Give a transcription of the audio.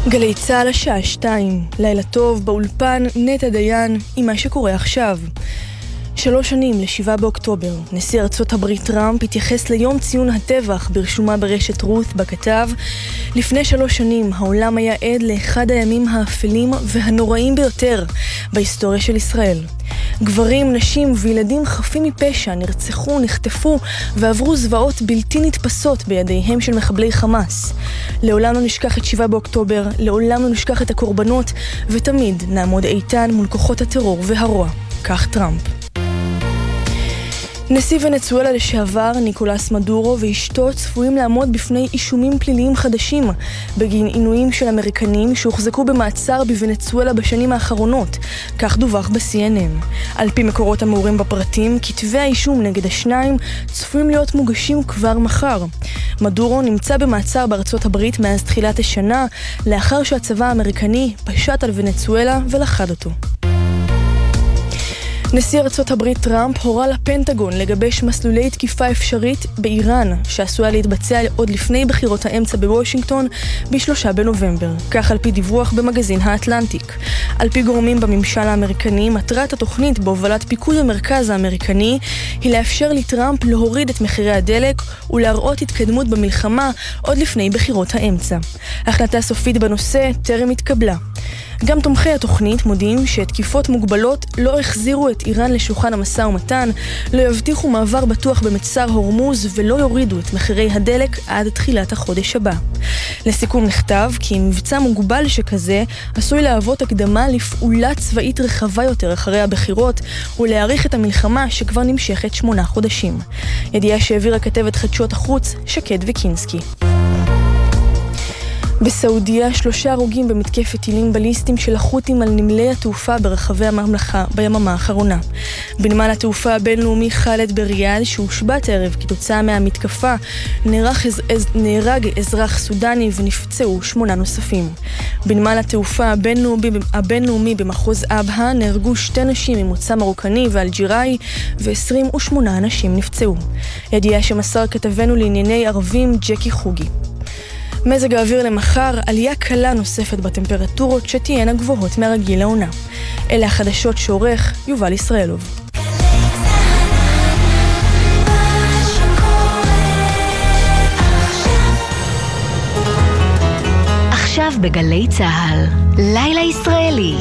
גלי צהל השעה 2, לילה טוב באולפן נטע דיין עם מה שקורה עכשיו. 3 שנים ל7 באוקטובר, נשיא ארצות הברית טראמפ התייחס ליום ציון הטבח ברשומה ברשת רות בכתב. לפני 3 שנים העולם היה עד לאחד הימים האפלים והנוראים ביותר בהיסטוריה של ישראל. גברים, נשים וילדים חפים מפשע נרצחו, נחטפו ועברו זוועות בלתי נתפסות בידיהם של מחבלי חמאס. לעולם לא נשכח את 7 באוקטובר, לעולם לא נשכח את הקורבנות, ותמיד נעמוד איתן מול כוחות הטרור והרוע. כך טראמפ. נשיא ונצואלה לשעבר ניקולס מדורו ואשתו צפויים לעמוד בפני אישומים פליליים חדשים בגין עינויים של אמריקנים שהוחזקו במעצר בוונצואלה בשנים האחרונות, כך דווח ב-CNN. על פי מקורות המעורים בפרטים, כתבי האישום נגד השניים צפויים להיות מוגשים כבר מחר. מדורו נמצא במעצר בארצות הברית מאז תחילת השנה, לאחר שהצבא האמריקני פשט על ונצואלה ולכד אותו. נשיא ארצות הברית טראמפ הורה לפנטגון לגבש מסלולי תקיפה אפשרית באיראן, שעשויה להתבצע עוד לפני בחירות האמצע בוושינגטון ב3 בנובמבר. כך על פי דיווח במגזין האטלנטיק. על פי גורמים בממשל האמריקני, מטרת התוכנית בהובלת פיקוד המרכז האמריקני היא לאפשר לטראמפ להוריד את מחירי הדלק ולהראות התקדמות במלחמה עוד לפני בחירות האמצע. החלטה סופית בנושא טרם התקבלה. גם תומכי התוכנית מודיעים שתקיפות מוגבלות לא החזירו את איראן לשולחן המשא ומתן, לא יבטיחו מעבר בטוח במצר הורמוז ולא יורידו את מחירי הדלק עד תחילת החודש הבא. לסיכום נכתב כי מבצע מוגבל שכזה עשוי להוות הקדמה לפעולה צבאית רחבה יותר אחרי הבחירות ולהאריך את המלחמה שכבר נמשכת 8 חודשים. ידיעה שהעבירה כתבת חדשות החוץ שקד וקינסקי. בסעודיה 3 הרוגים במתקפת טילים בליסטיים של החות'ים על נמלי התעופה ברחבי הממלכה ביממה האחרונה. בנמל התעופה הבינלאומי חאלד בריאד, שהושבת הערב כתוצאה מהמתקפה, נהרג אזרח סודני ונפצעו 8 נוספים. בנמל התעופה הבינלאומי במחוז אבהה נהרגו 2 נשים ממוצא מרוקני ואלג'יראי ו28 אנשים נפצעו. ידיעה שמסר כתבנו לענייני ערבים ג'קי חוגי. מזג האוויר למחר, עלייה קלה נוספת בטמפרטורות שתהיינה גבוהות מהרגיל לעונה. אלה החדשות שעורך יובל ישראלוב. עכשיו בגלי צהל, לילה ישראלי.